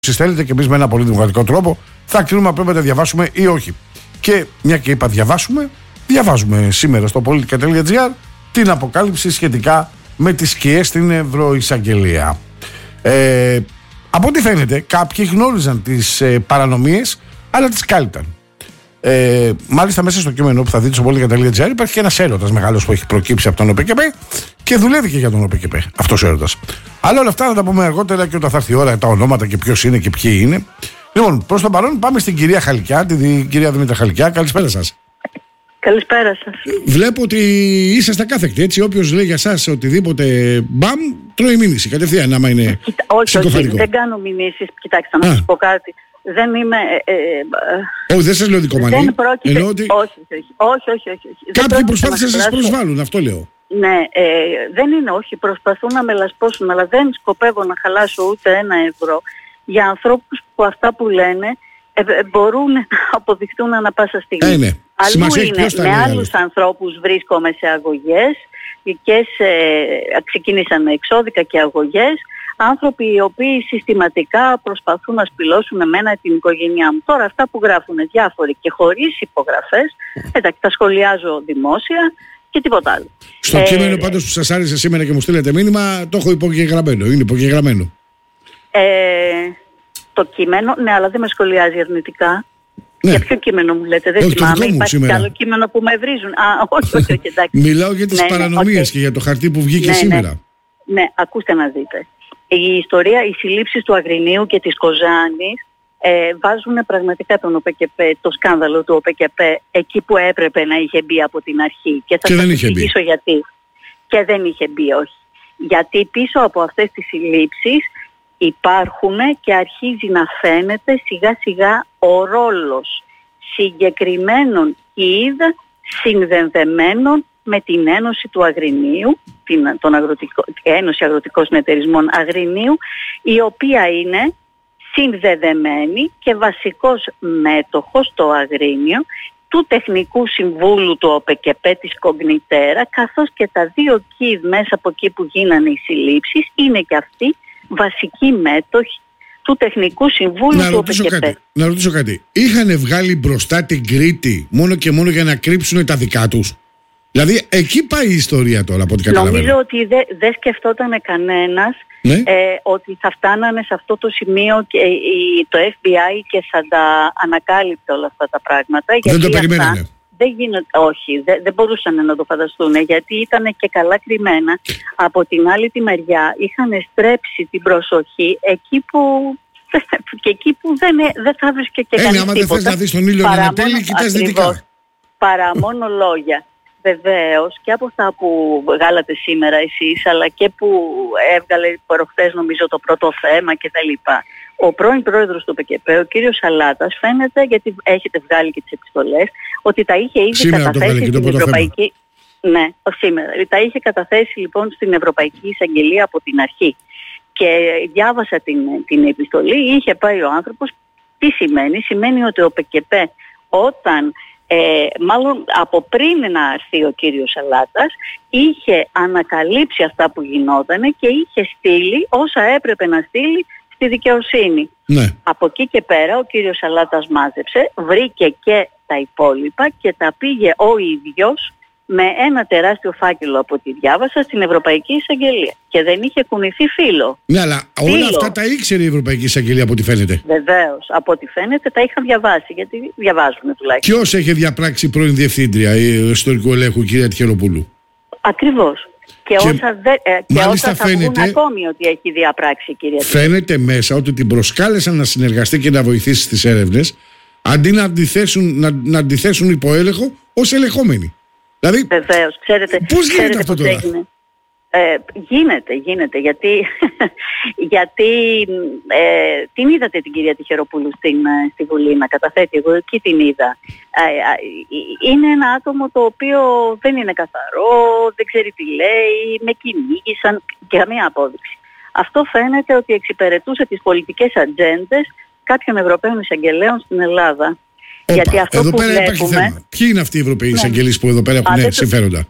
θέλετε και εμείς με ένα πολύ δημοκρατικό τρόπο θα κρίνουμε αν πρέπει να τα διαβάσουμε ή όχι. Και μια και είπα διαβάζουμε σήμερα στο politica.gr την αποκάλυψη σχετικά με τις σκιές στην Ευρωεισαγγελία. Από ό,τι φαίνεται, κάποιοι γνώριζαν τις παρανομίες, αλλά τις κάλυπταν. Μάλιστα, μέσα στο κείμενο που θα δείτε στο politica.gr υπάρχει και ένας έρωτας μεγάλος που έχει προκύψει από τον ΟΠΚΠ και δουλεύει και για τον ΟΠΚΠ αυτός ο έρωτας. Αλλά όλα αυτά θα τα πούμε αργότερα και όταν θα έρθει η ώρα, τα ονόματα και ποιος είναι και ποιοι είναι. Λοιπόν, προς το παρόν πάμε στην κυρία Χαλκιά, την κυρία Δήμητρα Χαλκιά. Καλησπέρα σας. Καλησπέρα σας. Βλέπω ότι είσαστε κάθεκτοι, έτσι. Όποιος λέει για σας οτιδήποτε μπαμ, τρώει μήνυση κατευθείαν, άμα είναι όχι, δεν κάνω μηνύσεις. Κοιτάξτε, να σας πω κάτι. Δεν είμαι... όχι, δεν σας λέω δικομανή. Δεν πρόκειται... Ότι... όχι. Κάποιοι προσπάθησαν να σας προσβάλλουν, αυτό λέω. Ναι, δεν είναι, όχι, προσπαθούν να με λασπώσουν, αλλά δεν σκοπεύω να χαλάσω ούτε ένα ευρώ για ανθρώπους που αυτά που λένε μπορούν να αποδειχτούν ανα πάσα στιγμή. Ναι. Αλλού είναι, με άλλους ανθρώπους βρίσκομαι σε αγωγές και ξεκίνησαν με εξώδικα και αγωγές, άνθρωποι οι οποίοι συστηματικά προσπαθούν να σπηλώσουν εμένα την οικογένειά μου. Τώρα αυτά που γράφουν διάφοροι και χωρίς υπογραφές, εντάξει, τα σχολιάζω δημόσια και τίποτα άλλο. Στο κείμενο πάντως που σας άρεσε σήμερα και μου στείλετε μήνυμα, το έχω υπογεγραμμένο, είναι υπογεγραμμένο. Το κείμενο, ναι, αλλά δεν με σχολιάζει αρνητικά. Ναι. Για ποιο κείμενο μου λέτε, δεν θυμάμαι, υπάρχει κι άλλο κείμενο που με βρίζουν. Όχι, εντάξει. Μιλάω για τις παρανομίες και για το χαρτί που βγήκε σήμερα. Ναι, ακούστε να δείτε. Η ιστορία, οι συλλήψεις του Αγρινίου και της Κοζάνης βάζουν πραγματικά τον ΟΠΚΠ, το σκάνδαλο του ΟΠΚΠ εκεί που έπρεπε να είχε μπει από την αρχή. Και θα σας εξηγήσω γιατί. Και δεν είχε μπει, όχι. Γιατί πίσω από αυτές τις συλλήψεις υπάρχουν και αρχίζει να φαίνεται σιγά σιγά ο ρόλος συγκεκριμένων είδ συνδεδεμένων με την Ένωση του Αγρινίου, Ένωση Αγροτικών Συνεταιρισμών Αγρινίου, η οποία είναι συνδεδεμένη και βασικός μέτοχος στο Αγρίνιο του Τεχνικού Συμβούλου του ΟΠΚΠ της Κογνητέρα, καθώς και τα δύο ΚΙΔ μέσα από εκεί που γίνανε οι συλλήψεις είναι και αυτοί βασικοί μέτοχοι του Τεχνικού Συμβούλου του ΟΠΚΠ. Να ρωτήσω κάτι. Είχαν βγάλει μπροστά την Κρήτη μόνο και μόνο για να κρύψουν τα δικά τους? Δηλαδή εκεί πάει η ιστορία τώρα από ό,τι καταλαβαίνω. Νομίζω ότι δεν σκεφτόταν κανένας ότι θα φτάνανε σε αυτό το σημείο και το FBI και θα τα ανακάλυπτε όλα αυτά τα πράγματα. Δεν το περιμένανε. Όχι, δεν μπορούσαν να το φανταστούν, γιατί ήταν και καλά κρυμμένα. Από την άλλη τη μεριά είχαν στρέψει την προσοχή εκεί που δεν θα βρίσκε και κανείς άμα τίποτα. δεν θες να δεις τον ήλιο να ανατέλει, κοιτάς δυτικά. Παρά μόνο λόγια. Βεβαίως και από αυτά που βγάλατε σήμερα εσείς, αλλά και που έβγαλε προχθές νομίζω το πρώτο θέμα κτλ. Ο πρώην πρόεδρος του ΟΠΚΠ, ο κύριος Σαλάτας, φαίνεται, γιατί έχετε βγάλει και τις επιστολές, ότι τα είχε ήδη καταθέσει στην Ευρωπαϊκή... Ναι, σήμερα. Τα είχε καταθέσει λοιπόν στην Ευρωπαϊκή Εισαγγελία από την αρχή. Και διάβασα την επιστολή, είχε πάει ο άνθρωπος. Τι σημαίνει? Σημαίνει ότι ο ΟΠΚΠ όταν... μάλλον από πριν να έρθει ο κύριος Σαλάτας, είχε ανακαλύψει αυτά που γινότανε και είχε στείλει όσα έπρεπε να στείλει στη δικαιοσύνη. Ναι. Από εκεί και πέρα ο κύριος Σαλάτας μάζεψε, βρήκε και τα υπόλοιπα και τα πήγε ο ίδιος με ένα τεράστιο φάκελο από ό,τι διάβασα στην Ευρωπαϊκή Εισαγγελία. Και δεν είχε κουνηθεί φύλλο. Ναι, αλλά όλα αυτά τα ήξερε η Ευρωπαϊκή Εισαγγελία από ό,τι φαίνεται. Βεβαίως. Από ό,τι φαίνεται τα είχαν διαβάσει, γιατί διαβάζουν τουλάχιστον. Ποιος έχει διαπράξει πρώην διευθύντρια ιστορικού ελέγχου, κυρία Τιχεροπούλου? Ακριβώς. Και όσα θα βγουν ακόμη ότι έχει διαπράξει η κυρία Τιχεροπούλου. Φαίνεται μέσα ότι την προσκάλεσαν να συνεργαστεί και να βοηθήσει στις έρευνες, αντί να αντιθέσουν υπό έλεγχο ως ελεγχόμενοι. Δηλαδή, βεβαίως, ξέρετε, πώς γίνεται αυτό τώρα? Γίνεται, γιατί την είδατε την κυρία Τιχεροπούλου στη Βουλή να καταθέτει, εγώ εκεί την είδα. Είναι ένα άτομο το οποίο δεν είναι καθαρό, δεν ξέρει τι λέει, με κυνήγησαν, καμία απόδειξη. Αυτό φαίνεται ότι εξυπηρετούσε τις πολιτικές ατζέντες κάποιων Ευρωπαίων εισαγγελέων στην Ελλάδα. Γιατί αυτό εδώ που πέρα βλέπουμε... υπάρχει θέμα. Ποιοι είναι αυτοί οι Ευρωπαίοι εισαγγελείς που εδώ πέρα έχουν συμφέροντα?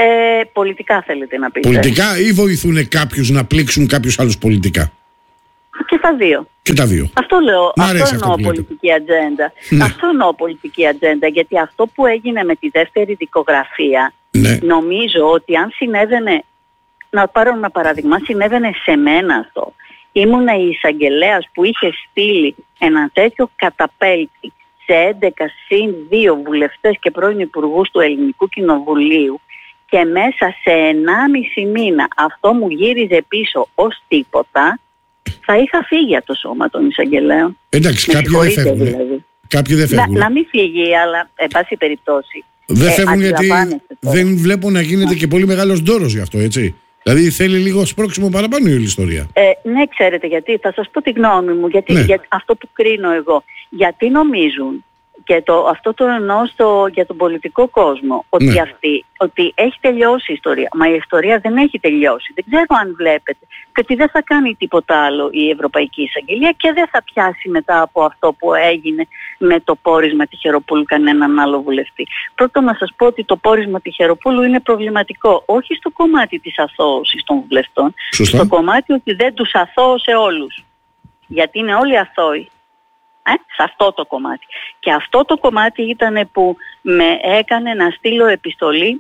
Πολιτικά θέλετε να πείτε? Πολιτικά ή βοηθούν κάποιους να πλήξουν κάποιους άλλους πολιτικά? Και τα δύο. Και τα δύο. Αυτό λέω. Αυτό εννοώ πολιτική ατζέντα. Ναι. Αυτό εννοώ πολιτική ατζέντα. Γιατί αυτό που έγινε με τη δεύτερη δικογραφία, Ναι. νομίζω ότι αν συνέβαινε, να πάρω ένα παράδειγμα, συνέβαινε σε μένα αυτό. Ήμουνα η εισαγγελέας που είχε στείλει ένα τέτοιο καταπέλτη σε 11 συν 2 βουλευτές και πρώην υπουργούς του Ελληνικού Κοινοβουλίου και μέσα σε 1,5 μήνα αυτό μου γύριζε πίσω ως τίποτα, θα είχα φύγει από το σώμα των εισαγγελέων. Εντάξει, κάποιοι δεν φεύγουν. Δηλαδή. Κάποιοι δεν φεύγουν. Να μην φύγει, αλλά εν πάση περιπτώσει. Δεν φεύγουν γιατί δεν βλέπω να γίνεται και πολύ μεγάλος ντόρος γι' αυτό, έτσι. Δηλαδή θέλει λίγο σπρώξιμο παραπάνω η όλη ιστορία. Ναι, ξέρετε γιατί. Θα σας πω τη γνώμη μου. Γιατί, Ναι. για αυτό που κρίνω εγώ. Γιατί νομίζουν, και αυτό το εννοώ για τον πολιτικό κόσμο, ότι, Ναι. ότι έχει τελειώσει η ιστορία. Μα η ιστορία δεν έχει τελειώσει. Δεν ξέρω αν βλέπετε. Και ότι δεν θα κάνει τίποτα άλλο η Ευρωπαϊκή Εισαγγελία και δεν θα πιάσει μετά από αυτό που έγινε με το πόρισμα Τυχεροπούλου κανέναν άλλο βουλευτή. Πρώτον να σας πω ότι το πόρισμα Τυχεροπούλου είναι προβληματικό. Όχι στο κομμάτι της αθώωσης των βουλευτών. Σωστά. Στο κομμάτι ότι δεν τους αθώωσε όλους. Γιατί είναι όλοι αθώοι. Σε αυτό το κομμάτι. Και αυτό το κομμάτι ήταν που με έκανε να στείλω επιστολή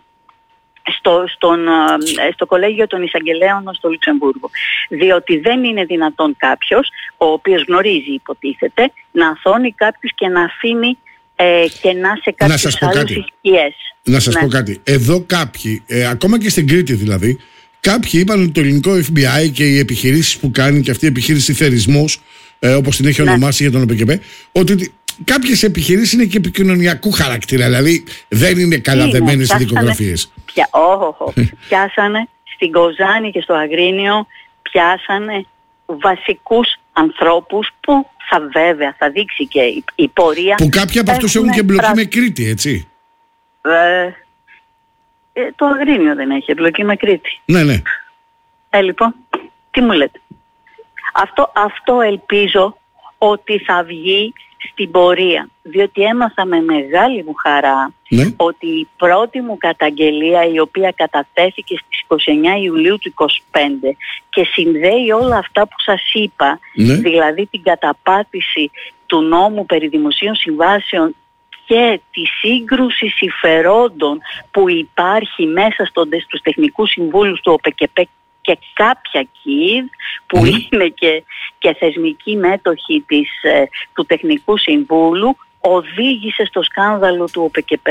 στο Κολέγιο των Εισαγγελέων στο Λουξεμβούργο. Διότι δεν είναι δυνατόν κάποιος, ο οποίος γνωρίζει υποτίθεται, να αθώνει κάποιους και να αφήνει κενά σε κάποιους άλλους σκιές. Να σας πω κάτι. Εδώ κάποιοι, ακόμα και στην Κρήτη δηλαδή, κάποιοι είπαν ότι το ελληνικό FBI και οι επιχειρήσεις που κάνει και αυτή η επιχείρηση Θερισμός, όπως την έχει ονομάσει για τον ΟΠΚΠ, ότι κάποιες επιχειρήσεις είναι και επικοινωνιακού χαρακτήρα. Δηλαδή δεν είναι καλά δεμένες οι δικογραφίες. Πιάσανε στην Κοζάνη και στο Αγρίνιο, πιάσανε βασικούς ανθρώπους που θα δείξει και η πορεία. Που κάποιοι από αυτούς έχουν και εμπλοκή με Κρήτη, έτσι. Το Αγρίνιο δεν έχει εμπλοκή με Κρήτη. Ναι. Λοιπόν, τι μου λέτε. Αυτό ελπίζω ότι θα βγει στην πορεία. Διότι έμαθα με μεγάλη μου χαρά ότι η πρώτη μου καταγγελία, η οποία κατατέθηκε στις 29 Ιουλίου του 2025 και συνδέει όλα αυτά που σας είπα, δηλαδή την καταπάτηση του νόμου περί δημοσίων συμβάσεων και τη σύγκρουση συμφερόντων που υπάρχει μέσα στους τεχνικούς συμβούλους του ΟΠΚΠ και κάποια ΚΙΔ που είναι και θεσμικοί μέτοχοι του Τεχνικού Συμβούλου, οδήγησε στο σκάνδαλο του ΟΠΚΠ.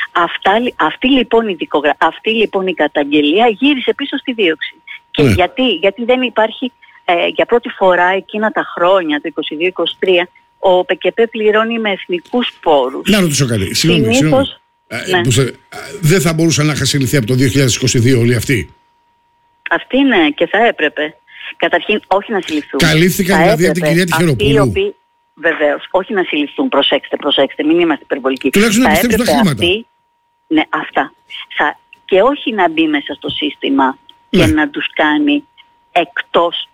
Αυτή λοιπόν η καταγγελία γύρισε πίσω στη δίωξη. Και γιατί δεν υπάρχει, για πρώτη φορά εκείνα τα χρόνια, το 22-23, ο ΟΠΚΠ πληρώνει με εθνικούς πόρους. Να ρωτήσω κάτι. Συγγνώμη. Δεν θα μπορούσαν να είχαν συλληφθεί από το 2022 όλοι αυτοί? Αυτοί ναι, και θα έπρεπε. Καταρχήν όχι να συλληφθούν. Καλύφθηκαν δηλαδή από την κυρία Τυχεροπούλου? Βεβαίως, όχι να συλληφθούν. Προσέξτε, μην είμαστε υπερβολικοί. Τουλάχιστον να επιστρέψουν τα χρήματα. Ναι, αυτά. Και όχι να μπει μέσα στο σύστημα και να τους κάνει εκτός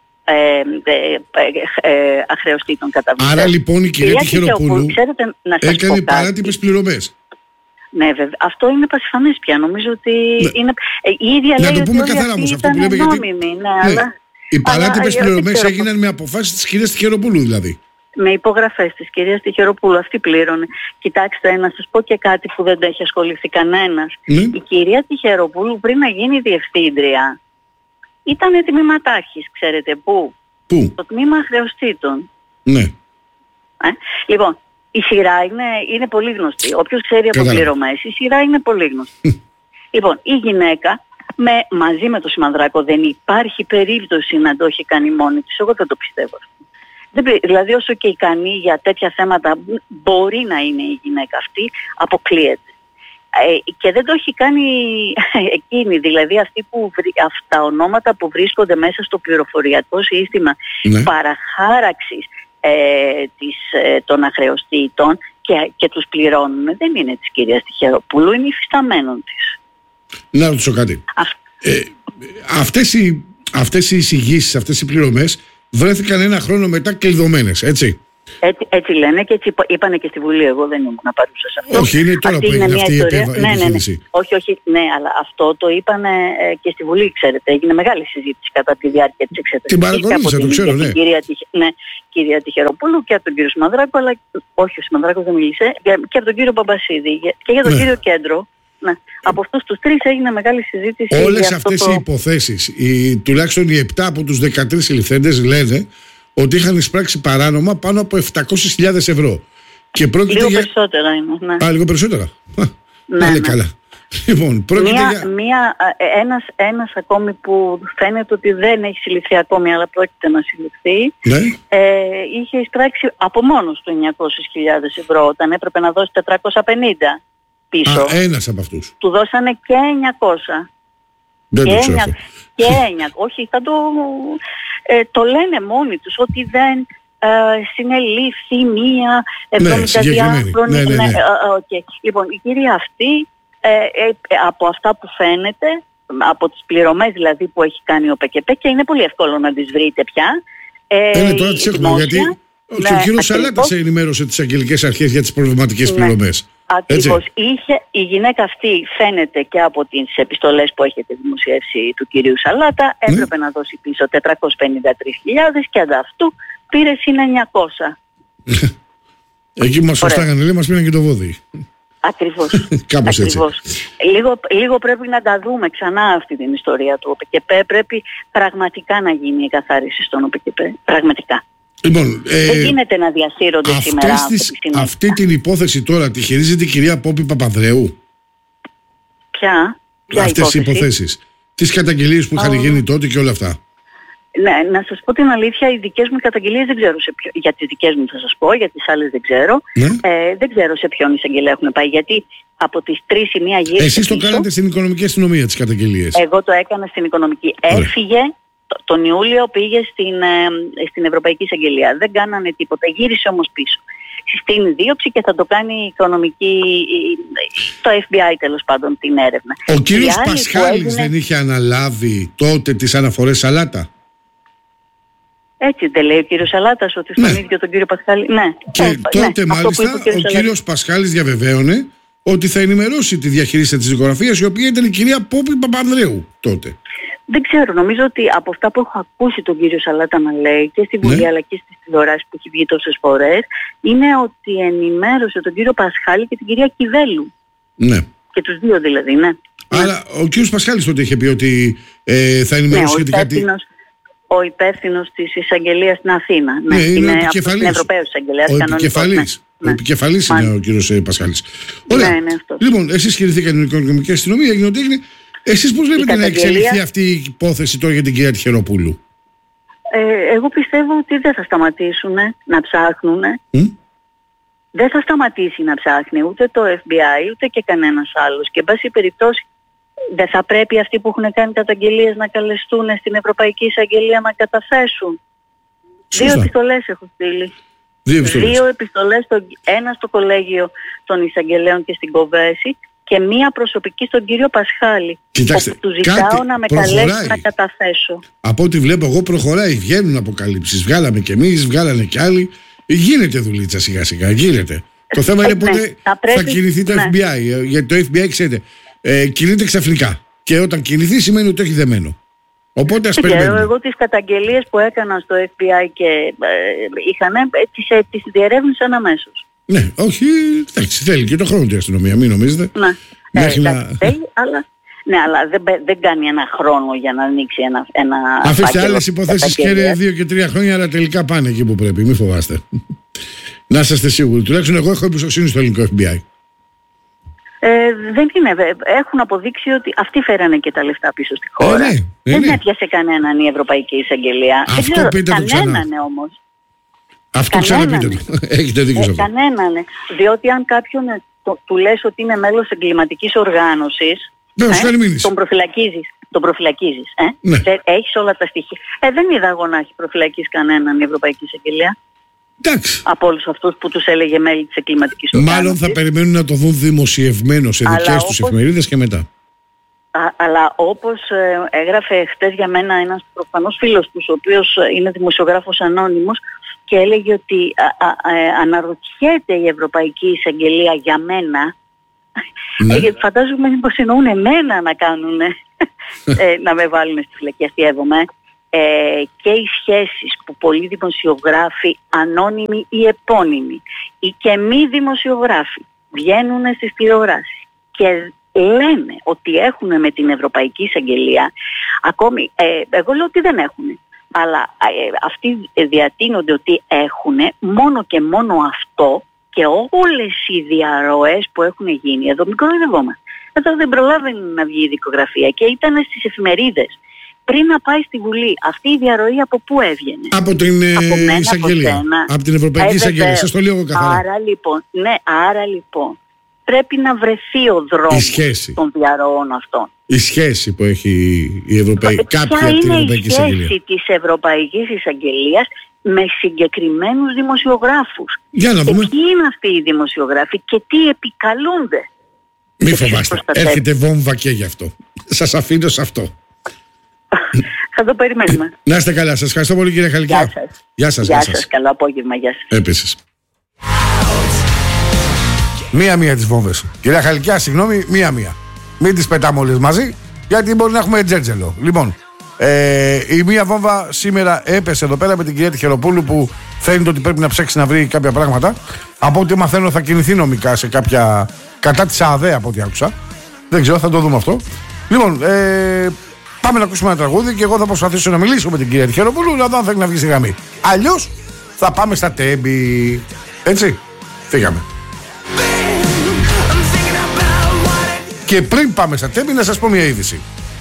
αχρεωστήτων καταβλητών. Άρα λοιπόν η κυρία Τυχεροπούλου έκανε παράτυπες πληρωμές. Ναι, βέβαια. Αυτό είναι πασιφανές πια. Νομίζω ότι είναι... η ίδια λέει το πούμε καθαρά όμως αυτό που λέμε, νόμιμη. Αλλά... Οι παράτυπες πληρωμές έγιναν με αποφάσεις της κυρίας Τυχεροπούλου δηλαδή. Με υπογραφές της κυρίας Τυχεροπούλου. Αυτή πλήρωνε. Κοιτάξτε, να σας πω και κάτι που δεν το έχει ασχοληθεί κανένας. Η κυρία Τυχεροπούλου πριν να γίνει διευθύντρια ήταν τμήματάρχης, ξέρετε πού? Το τμήμα χρεωστήτων. Ναι. Λοιπόν, η σειρά είναι πολύ γνωστή. Όποιος ξέρει από πληρωμές, η σειρά είναι πολύ γνωστή. Λοιπόν, η γυναίκα μαζί με τον Σιμανδράκο δεν υπάρχει περίπτωση να το έχει κάνει μόνη της. Εγώ δεν το πιστεύω. Δηλαδή όσο και ικανή για τέτοια θέματα μπορεί να είναι η γυναίκα αυτή, αποκλείεται. Και δεν το έχει κάνει εκείνη, δηλαδή αυτά τα ονόματα που βρίσκονται μέσα στο πληροφοριακό σύστημα παραχάραξης των αχρεωστήτων και τους πληρώνουν, δεν είναι της κυρίας Τυχεροπούλου, είναι υφισταμένων της. Να ρωτήσω κάτι. Αυτές οι εισηγήσεις, αυτές οι πληρωμές βρέθηκαν ένα χρόνο μετά κλειδωμένες, έτσι. Έτσι λένε και έτσι είπανε και στη Βουλή. Εγώ δεν ήμουν παρούσα σε αυτό. Όχι, είναι τώρα που έγινε αυτή η επιχείρηση. Όχι, ναι, αλλά αυτό το είπανε και στη Βουλή, ξέρετε. Έγινε μεγάλη συζήτηση κατά τη διάρκεια της εξέτασης. Την παρακολούθησα, το ξέρω, ναι. Κυρία Τυχεροπούλου και από τον κύριο Σιμανδράκο, αλλά όχι, ο Σιμανδράκος δεν μίλησε, και από τον κύριο Μπαμπασίδη και για τον κύριο Κέντρο. Ναι. Από αυτούς τους τρεις έγινε μεγάλη συζήτηση. Όλες αυτές οι υποθέσεις, τουλάχιστον οι 7 από τους 13 συλληφθέντες λένε ότι είχαν εισπράξει παράνομα πάνω από 700.000 ευρώ. Και λίγο περισσότερα είναι. Ναι. Λίγο περισσότερα. Ναι. Καλά. Λοιπόν, ένας ακόμη που φαίνεται ότι δεν έχει συλληφθεί ακόμη, αλλά πρόκειται να συλληφθεί, ναι. Είχε εισπράξει από μόνος του 900.000 ευρώ όταν έπρεπε να δώσει 450 πίσω. Ένας από αυτούς. Του δώσανε και 900. Δεν το ξέρω αυτό. Και 900. Όχι, θα το λένε μόνοι τους ότι δεν συνελήφθη μία 72χρονη. Λοιπόν, η κυρία αυτή, από αυτά που φαίνεται, από τις πληρωμές δηλαδή που έχει κάνει ο ΠΚΠ, και είναι πολύ εύκολο να τις βρείτε πια. Τώρα τις έχουμε, γιατί ο κύριος Σαλάτας ενημέρωσε τις αγγελικές αρχές για τις προβληματικές πληρωμές. Ακριβώς. Η γυναίκα αυτή, φαίνεται και από τις επιστολές που έχετε δημοσιεύσει του κυρίου Σαλάτα, έπρεπε να δώσει πίσω 453.000 και ανταυτού πήρε συν 900. Εκεί που μας σωστάγανε, λέει, μας πήραν και το βόδι. Ακριβώς. Κάπως έτσι. Λίγο πρέπει να τα δούμε ξανά αυτή την ιστορία του ΟΠΚΠ. Πρέπει πραγματικά να γίνει η καθάριση στον ΟΠΚΠ. Πραγματικά. Λοιπόν, δεν γίνεται να διασύρονται σήμερα αυτή την υπόθεση τώρα τη χειρίζεται η κυρία Πόπη Παπανδρέου. Ποια αυτές οι υποθέσεις. Τις καταγγελίες που είχαν γίνει τότε και όλα αυτά. Ναι, να σας πω την αλήθεια, οι δικές μου καταγγελίες δεν ξέρω για τις δικές μου θα σας πω, για τις άλλες δεν ξέρω. Δεν ξέρω σε ποιον εισαγγελέα έχουν πάει, γιατί από τις 3 η μία γύρισε. Εσείς το κάνατε στην οικονομική αστυνομία τις καταγγελίες. Εγώ το έκανα στην οικονομική. Έφυγε τον Ιούλιο, πήγε στην Ευρωπαϊκή Εισαγγελία. Δεν κάνανε τίποτα. Γύρισε όμως πίσω. Συστήνει δίωξη και θα το κάνει η οικονομική, το FBI τέλος πάντων, την έρευνα. Ο κύριος Πασχάλης δεν είχε αναλάβει τότε τις αναφορές Σαλάτα? Έτσι δεν λέει ο κύριος Σαλάτας, ότι στον ίδιο τον κύριο Πασχάλη? Ναι. Και τότε μάλιστα ο κύριος Πασχάλης διαβεβαίωνε ότι θα ενημερώσει τη διαχείριση της δικογραφίας, η οποία ήταν η κυρία Πόπη Παπανδρέου τότε. Δεν ξέρω, νομίζω ότι από αυτά που έχω ακούσει τον κύριο Σαλάτα να λέει και στη Βουλή αλλά και στις τηλεοράσεις που έχει βγει τόσες φορές, είναι ότι ενημέρωσε τον κύριο Πασχάλη και την κυρία Κιβέλου. Ναι. Και τους δύο δηλαδή, ναι. Άρα ο κύριος Πασχάλης τότε είχε πει ότι θα ενημερώσει σχετικά. Ο υπεύθυνος της εισαγγελίας στην Αθήνα. Ναι, είναι ο Ευρωπαίος εισαγγελέας. Ο επικεφαλής είναι ο κύριος Πασχάλης. Ωραία. Ναι, λοιπόν, εσείς χειριστήκατε την οικονομική αστυνομία, έγινε ό,τι έγινε. Εσείς πώς βλέπετε να εξελιχθεί αυτή η υπόθεση τώρα για την κυρία Τυχεροπούλου? Εγώ πιστεύω ότι δεν θα σταματήσουν να ψάχνουν. Δεν θα σταματήσει να ψάχνει ούτε το FBI ούτε και κανένας άλλος. Και εν πάση περιπτώσει δεν θα πρέπει αυτοί που έχουν κάνει καταγγελίες να καλεστούν στην Ευρωπαϊκή Εισαγγελία να καταθέσουν? Σωστά. 2 επιστολές έχω στείλει. 2 επιστολές, ένα στο Κολέγιο των Εισαγγελέων και στην Κοβέση και μία προσωπική στον κύριο Πασχάλη. Κοιτάξτε, όπου του ζητάω να με καλέσει να καταθέσω. Από ό,τι βλέπω εγώ προχωράει, βγαίνουν αποκαλύψεις. Βγάλαμε κι εμείς, βγάλανε κι άλλοι. Γίνεται δουλίτσα σιγά σιγά, γίνεται. Το θέμα είναι πότε θα κινηθεί το FBI. Γιατί το FBI, ξέρετε, κινείται ξαφνικά. Και όταν κινηθεί σημαίνει ότι το έχει δεμένο. Οπότε ας περιμένουμε. Εγώ τις καταγγελίες που έκανα στο FBI και τις διερεύνησαν αμέσως. Ναι, όχι, θέλει και το χρόνο η αστυνομία, μην νομίζετε. Ναι, αλλά δεν κάνει ένα χρόνο για να ανοίξει ένα αφήστε άλλες υποθέσεις και 2 και 3 χρόνια, αλλά τελικά πάνε εκεί που πρέπει, μην φοβάστε. Να είστε σίγουροι, τουλάχιστον εγώ έχω εμπιστοσύνη στο ελληνικό FBI. Δεν είναι, έχουν αποδείξει ότι αυτοί φέρανε και τα λεφτά πίσω στη χώρα. Δεν έπιασε κανέναν η Ευρωπαϊκή Εισαγγελία. Αυτό πείτε το ξανά. Κανέναν όμως. Αυτό ξαναπείτε το. Έχετε δίκιο σε αυτό. Κανέναν. Διότι αν κάποιον του λες ότι είναι μέλος εγκληματικής οργάνωσης, τον προφυλακίζεις. Ναι. Έχεις όλα τα στοιχεία. Δεν είδα εγώ να έχει προφυλακίσει κανέναν η Ευρωπαϊκή Εισαγγελία. Εντάξει. Από όλους αυτούς που τους έλεγε μέλη της εγκληματικής οργάνωσης. Μάλλον θα περιμένουν να το δουν δημοσιευμένο σε δικές τους εφημερίδες και μετά. Αλλά όπως έγραφε χτες για μένα ένας προφανώς φίλος τους, ο οποίος είναι δημοσιογράφος ανώνυμος, και έλεγε ότι αναρωτιέται η Ευρωπαϊκή Εισαγγελία για μένα. Φαντάζομαι μήπως εννοούν εμένα να κάνουν να με βάλουν στη φυλακή, αστιεύομαι. Και οι σχέσεις που πολλοί δημοσιογράφοι, ανώνυμοι ή επώνυμοι ή και μη δημοσιογράφοι, βγαίνουν στις τηλεοράσεις και λένε ότι έχουν με την Ευρωπαϊκή Εισαγγελία, ακόμη εγώ λέω ότι δεν έχουν, αλλά αυτοί διατείνονται ότι έχουν μόνο και μόνο αυτό, και όλες οι διαρροές που έχουν γίνει, εδώ μικροδευόμαστε, εδώ δεν προλάβαινε να βγει η δικογραφία και ήταν στις εφημερίδες πριν να πάει στη Βουλή. Αυτή η διαρροή από πού έβγαινε? Από την εισαγγελία, από την Ευρωπαϊκή Εισαγγελία. Σας το λέω εγώ καθαρά. Άρα λοιπόν πρέπει να βρεθεί ο δρόμος των διαρροών αυτών. Η σχέση που έχει η Ευρωπαϊκή Εισαγγελία. Ποια είναι η σχέση της Ευρωπαϊκής Εισαγγελίας με συγκεκριμένους δημοσιογράφους? Για να δούμε. Ποιοι είναι αυτοί οι δημοσιογράφοι και τι επικαλούνται? Μη φοβάστε, έρχεται βόμβα και γι' αυτό. Σας αφήνω σε αυτό. Θα το περιμένουμε. Να είστε καλά, σας ευχαριστώ πολύ κύριε Χαλικιά. Γεια σας. Γεια σας, καλό απόγευμα, γεια σας. Επίσης. Μία-μία τις βόμβες. Κυρία Χαλικιά, συγγνώμη, μία-μία. Μην τις πετάμε όλες μαζί, γιατί μπορεί να έχουμε τζέρτζελο. Λοιπόν, η μία βόμβα σήμερα έπεσε εδώ πέρα με την κυρία Τιχεροπούλου, που φαίνεται ότι πρέπει να ψάξει να βρει κάποια πράγματα. Από ό,τι μαθαίνω θα κινηθεί νομικά σε κάποια, κατά της ΑΔΕ από ό,τι άκουσα. Δεν ξέρω, θα το δούμε αυτό. Λοιπόν, πάμε να ακούσουμε ένα τραγούδι και εγώ θα προσπαθήσω να μιλήσω με την κυρία Τιχεροπούλου να δω αν θέλει να βγει στη γραμμή. Αλλιώς θα πάμε στα Τέμπη. Έτσι, φύγαμε. Και πριν πάμε στα Τέμπη να σας πω μια είδηση.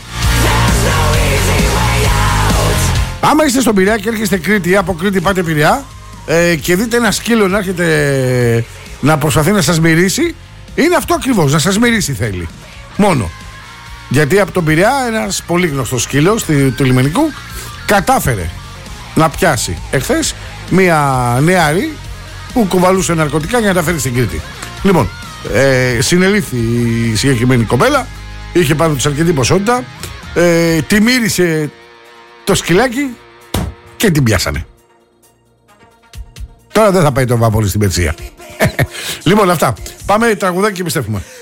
Άμα είστε στον Πειραιά και έρχεστε Κρήτη ή από Κρήτη πάτε Πειραιά και δείτε ένα σκύλο να έρχεται να προσπαθεί να σας μυρίσει, είναι αυτό ακριβώς, να σας μυρίσει θέλει. Μόνο. Γιατί από τον Πειραιά ένας πολύ γνωστός σκύλος του λιμενικού κατάφερε να πιάσει εχθές μια νεαρή που κουβαλούσε ναρκωτικά για να τα φέρει στην Κρήτη. Λοιπόν, συνελήφθη η συγκεκριμένη κοπέλα, είχε πάνω της αρκετή ποσότητα, τη μύρισε το σκυλάκι και την πιάσανε. Τώρα δεν θα πάει το βάπολι στην Πετσία. Λοιπόν, αυτά. Πάμε τραγουδάκι και επιστρέφουμε.